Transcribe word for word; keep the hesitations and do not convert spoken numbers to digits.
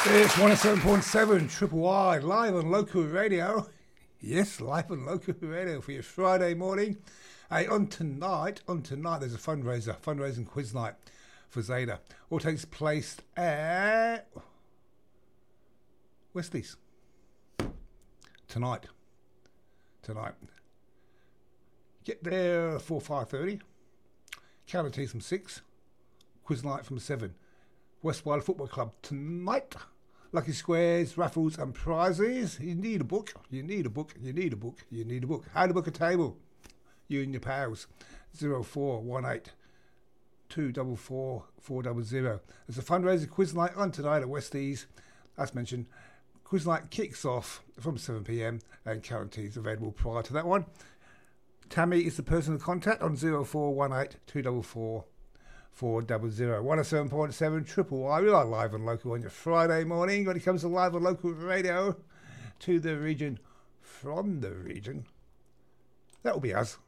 It's one oh seven point seven Triple Y, live on local radio. Yes, live on local radio for your Friday morning. Hey, on tonight, on tonight, there's a fundraiser, fundraising quiz night for Zeta. All takes place at Wesley's. Tonight. Tonight. Get there for five thirty. Counter teas from six. Quiz night from seven. West Wilder Football Club tonight. Lucky squares, raffles and prizes. You need a book. You need a book. You need a book. You need a book. How to book a table. You and your pals. zero four one eight two four four four zero zero. There's a fundraiser quiz night on tonight at Westies. As mentioned, quiz night kicks off from seven p.m. and guarantees available prior to that one. Tammy is the person to contact on zero four one eight two four four four zero zero. one oh seven point seven Triple Y. We are live and local on your Friday morning when it comes to live and local radio to the region, from the region. That will be us.